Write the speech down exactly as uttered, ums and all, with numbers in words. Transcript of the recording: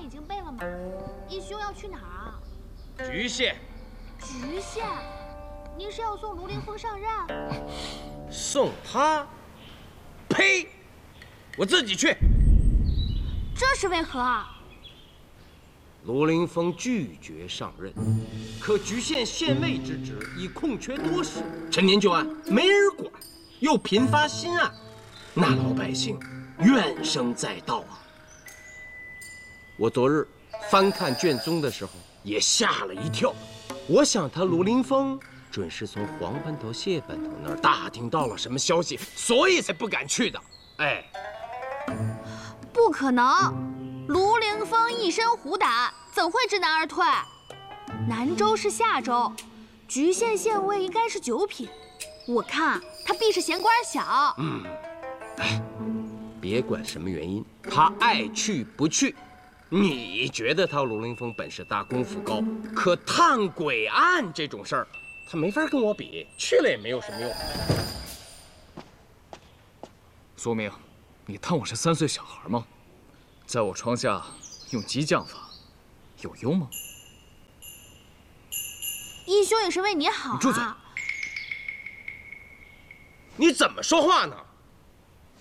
已经备了马，义兄要去哪儿啊？ 局县。 局县？您是要送卢凌风上任？ 送他？呸！我自己去。 这是为何啊？ 卢凌风拒绝上任，可局县县尉之职已空缺多时，陈年旧案没人管，又频发新案，那老百姓怨声载道啊。我昨日翻看卷宗的时候，也吓了一跳。我想他卢凌风准是从黄班头、谢班头那儿打听到了什么消息，所以才不敢去的。哎， 不可能！卢凌风一身虎胆，怎会知难而退？南州是下州，局县县尉应该是九品，我看他必是嫌官小。 嗯，哎，别管什么原因，他爱去不去。你觉得他卢凌风本事大，功夫高，可探鬼案这种事儿，他没法跟我比，去了也没有什么用。 苏明，你当我是三岁小孩吗？在我床下用激将法，有用吗？ 义兄也是为你好啊！ 你住嘴！你怎么说话呢？